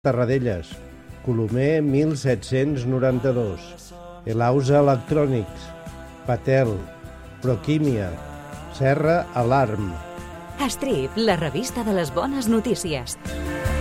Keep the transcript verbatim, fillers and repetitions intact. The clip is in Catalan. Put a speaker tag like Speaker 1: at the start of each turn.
Speaker 1: Terradellas, Colomer mil set-cents noranta-dos, Elausa Electrònics, Patel, Proquímia, Serra Alarm.
Speaker 2: Strip, la revista de les bones notícies.